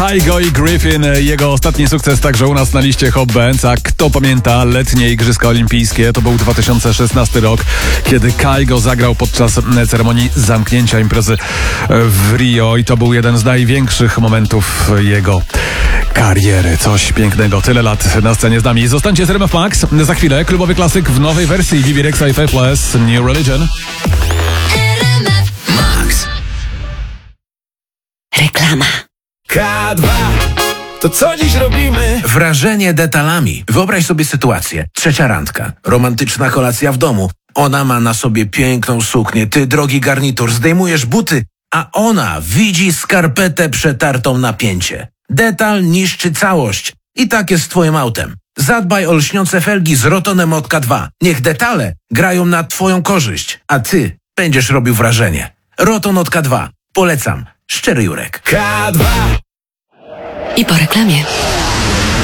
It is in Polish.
Kygo i Griffin, jego ostatni sukces także u nas na liście Hot Bands, a kto pamięta letnie Igrzyska Olimpijskie, to był 2016 rok, kiedy Kygo zagrał podczas ceremonii zamknięcia imprezy w Rio i to był jeden z największych momentów jego kariery. Coś pięknego, tyle lat na scenie z nami. Zostańcie z RMF Max, za chwilę klubowy klasyk w nowej wersji Vivi Rexha i Faithless, New Religion. Max. Reklama. K2, to co dziś robimy? Wrażenie detalami. Wyobraź sobie sytuację. Trzecia randka. Romantyczna kolacja w domu. Ona ma na sobie piękną suknię, ty drogi garnitur, zdejmujesz buty, a ona widzi skarpetę przetartą na pięcie. Detal niszczy całość. I tak jest z twoim autem. Zadbaj o lśniące felgi z Rotonem od K2. Niech detale grają na twoją korzyść, a ty będziesz robił wrażenie. Roton od K2. Polecam. Szczery Jurek. K2. I po reklamie.